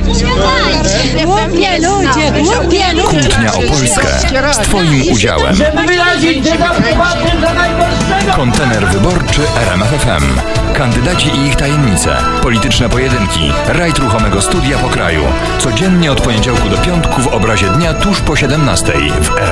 Głupie ludzie, głupie ludzie. Kłótnia o Polskę z Twoim udziałem. Kontener wyborczy RMF FM. Kandydaci i ich tajemnice. Polityczne pojedynki. Rajd ruchomego studia po kraju. Codziennie od poniedziałku do piątku w obrazie dnia tuż po 17:00 w